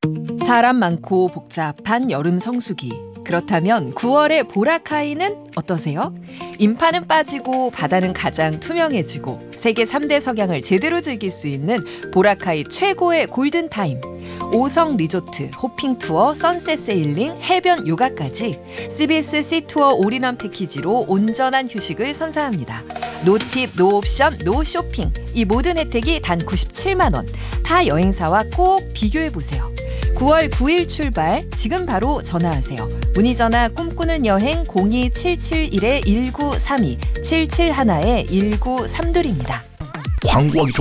사람 많고 복잡한 여름 성수기. 그렇다면 9월의 보라카이는 어떠세요? 인파는 빠지고 바다는 가장 투명해지고 세계 3대 석양을 제대로 즐길 수 있는 보라카이 최고의 골든타임. 5성 리조트, 호핑 투어, 선셋 세일링, 해변 요가까지 CBS 시투어 올인원 패키지로 온전한 휴식을 선사합니다. 노팁, 노옵션, 노쇼핑. 이 모든 혜택이 단 97만 원. 타 여행사와 꼭 비교해보세요. 9월 9일 출발, 지금 바로 전화하세요. 문의 전화 꿈꾸는 여행 02771-1932, 771-1932입니다. 광고하기